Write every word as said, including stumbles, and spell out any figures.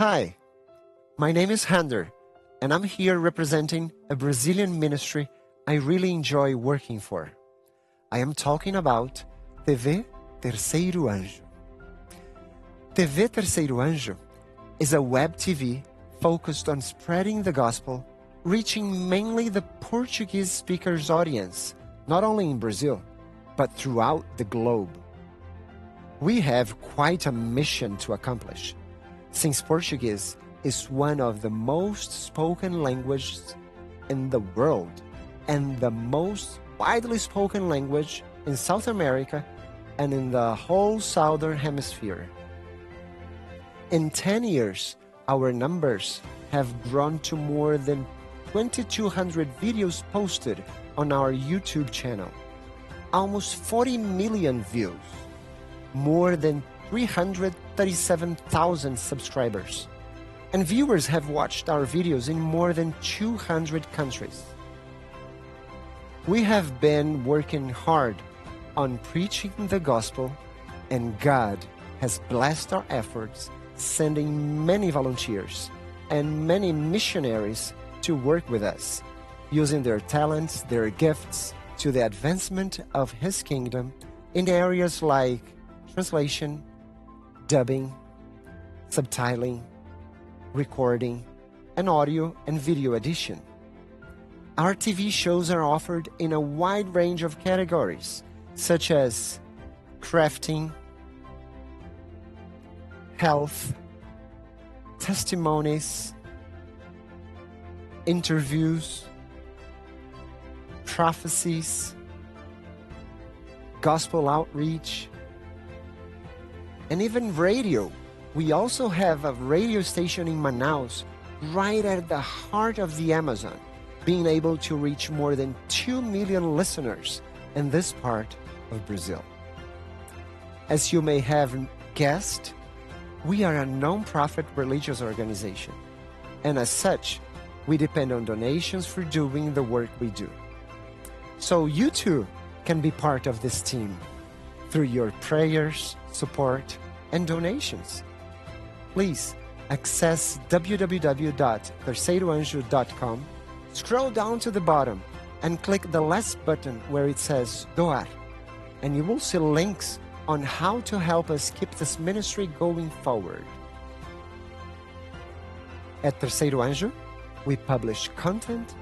Hi, my name is Hander, and I'm here representing a Brazilian ministry I really enjoy working for. I am talking about T V Terceiro Anjo. T V Terceiro Anjo is a web T V focused on spreading the gospel, reaching mainly the Portuguese speakers audience, not only in Brazil, but throughout the globe. We have quite a mission to accomplish, since Portuguese is one of the most spoken languages in the world and the most widely spoken language in South America and in the whole Southern Hemisphere. In ten years, our numbers have grown to more than twenty-two hundred videos posted on our YouTube channel, almost forty million views, more than three hundred thirty-seven thousand subscribers, and viewers have watched our videos in more than two hundred countries. We have been working hard on preaching the gospel, and God has blessed our efforts, sending many volunteers and many missionaries to work with us, using their talents, their gifts, to the advancement of His kingdom in areas like translation, dubbing, subtitling, recording, and audio and video edition. Our T V shows are offered in a wide range of categories, such as crafting, health, testimonies, interviews, prophecies, gospel outreach, and even radio. We also have a radio station in Manaus, right at the heart of the Amazon, being able to reach more than two million listeners in this part of Brazil. As you may have guessed, we are a non-profit religious organization, and as such, we depend on donations for doing the work we do. So you too can be part of this team through your prayers, support, and donations. Please access w w w dot terceiro anjo dot com, scroll down to the bottom, and click the last button where it says Doar, and you will see links on how to help us keep this ministry going forward. At Terceiro Anjo, we publish content